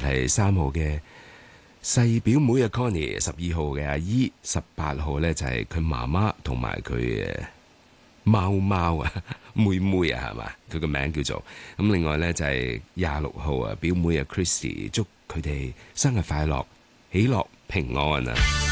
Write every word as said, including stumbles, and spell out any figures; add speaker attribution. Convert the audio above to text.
Speaker 1: 係三號嘅細表妹啊 Connie， 十二號嘅阿姨，十八號咧就係佢媽媽同埋佢誒貓貓啊妹妹啊係嘛，佢個名叫做咁。另外咧就係廿六號啊表妹啊 Christy， 祝佢哋生日快樂，喜樂平安啊！